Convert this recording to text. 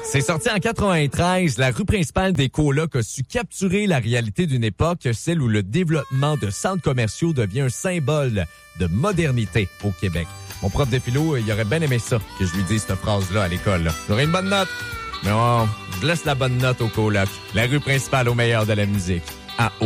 C'est sorti en 93. La rue principale des colocs a su capturer la réalité d'une époque, celle où le développement de centres commerciaux devient un symbole de modernité au Québec. Mon prof de philo, il aurait bien aimé ça, que je lui dise cette phrase-là à l'école. Là. J'aurais une bonne note. Mais je laisse la bonne note au coloc. La rue principale au meilleur de la musique. À